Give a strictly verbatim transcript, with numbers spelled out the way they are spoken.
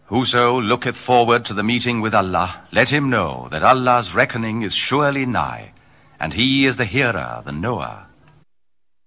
Whoso looketh forward to the meeting with Allah, let him know that Allah's reckoning is surely nigh, and he is the hearer, the knower.